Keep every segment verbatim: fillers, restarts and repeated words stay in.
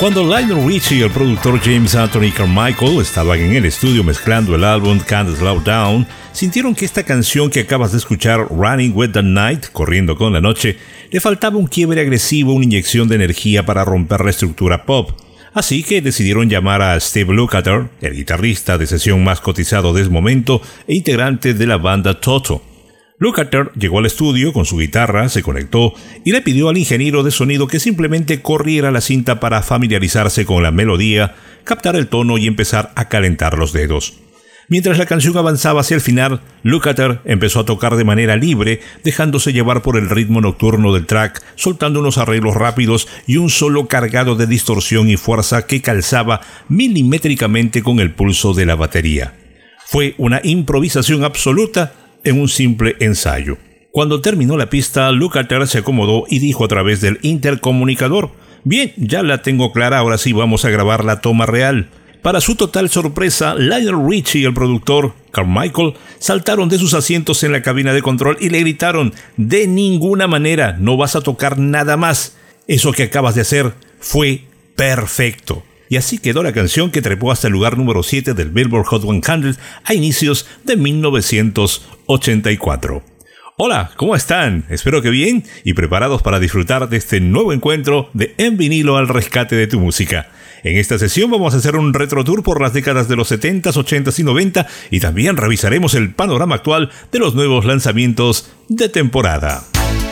Cuando Lionel Richie y el productor James Anthony Carmichael estaban en el estudio mezclando el álbum Can't Slow Down, sintieron que esta canción que acabas de escuchar, Running with the Night, corriendo con la noche, le faltaba un quiebre agresivo, una inyección de energía para romper la estructura pop. Así que decidieron llamar a Steve Lukather, el guitarrista de sesión más cotizado de ese momento e integrante de la banda Toto. Lukather llegó al estudio con su guitarra, se conectó y le pidió al ingeniero de sonido que simplemente corriera la cinta para familiarizarse con la melodía, captar el tono y empezar a calentar los dedos. Mientras la canción avanzaba hacia el final, Lukather empezó a tocar de manera libre, dejándose llevar por el ritmo nocturno del track, soltando unos arreglos rápidos y un solo cargado de distorsión y fuerza que calzaba milimétricamente con el pulso de la batería. Fue una improvisación absoluta en un simple ensayo. Cuando terminó la pista, Lukather se acomodó y dijo a través del intercomunicador: «Bien, ya la tengo clara, ahora sí vamos a grabar la toma real». Para su total sorpresa, Lionel Richie y el productor Carmichael saltaron de sus asientos en la cabina de control y le gritaron: «De ninguna manera, no vas a tocar nada más. Eso que acabas de hacer fue perfecto». Y así quedó la canción, que trepó hasta el lugar número siete del Billboard Hot cien a inicios de mil novecientos ochenta y cuatro. Hola, ¿cómo están? Espero que bien y preparados para disfrutar de este nuevo encuentro de En Vinilo al rescate de tu música. En esta sesión vamos a hacer un retro tour por las décadas de los setentas, ochentas y noventa y también revisaremos el panorama actual de los nuevos lanzamientos de temporada.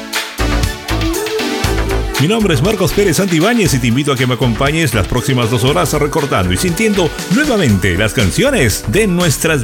Mi nombre es Marcos Pérez Santibáñez y te invito a que me acompañes las próximas dos horas recordando y sintiendo nuevamente las canciones de nuestras